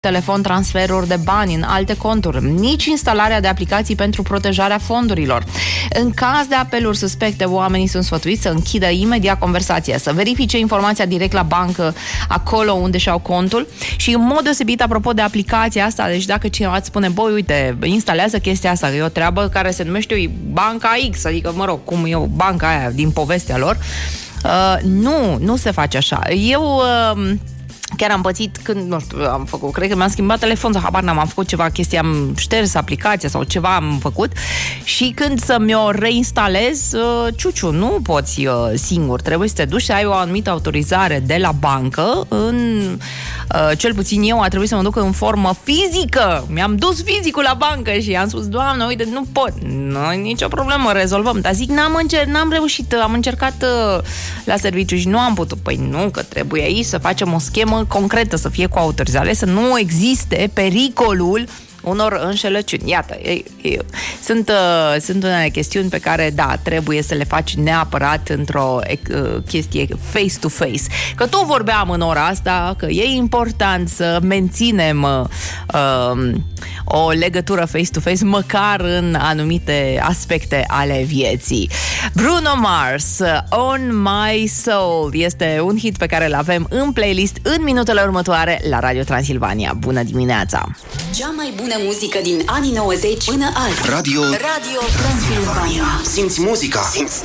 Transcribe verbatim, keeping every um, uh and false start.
telefon transferuri de bani în alte conturi, nici instalarea de aplicații pentru protejarea fondurilor. În caz de apeluri suspecte, oamenii sunt sfătuiți să închidă imediat conversația, să verifice informația direct la bancă, acolo unde și-au contul. Și în mod deosebit, apropo de aplicația asta, deci dacă cineva îți spune, băi, uite, instalează chestia asta, că e o treabă care se numește Banca X, adică, mă rog, cum e o banca aia din povestea lor, uh, nu, nu se face așa. Eu... Uh, Chiar am pățit când, nu știu, am făcut, cred că mi-am schimbat telefonul, habar n-am, am făcut ceva chestie, am șters aplicația sau ceva am făcut și când să mi-o reinstalez, ciuciu, nu poți singur, trebuie să te duci să ai o anumită autorizare de la bancă, în, cel puțin eu a trebuit să mă duc în formă fizică, mi-am dus fizicul la bancă și am spus, Doamne, uite, nu pot, nu e nicio problemă, rezolvăm, dar zic, n-am, încer- n-am reușit, am încercat la serviciu și nu am putut, păi nu, că trebuie aici să facem o schemă concretă, să fie cu autorizare, să nu existe pericolul unor înșelăciuni. Iată, e, e, sunt, uh, sunt unele chestiuni pe care, da, trebuie să le faci neapărat într-o uh, chestie face-to-face. Că tot vorbeam în ora asta că e important să menținem uh, uh, o legătură face-to-face, măcar în anumite aspecte ale vieții. Bruno Mars, On My Soul, este un hit pe care îl avem în playlist în minutele următoare la Radio Transilvania. Bună dimineața! Cea mai bună muzică din anii nouăzeci până azi. Radio, Radio Transilvania. Simți muzica, simți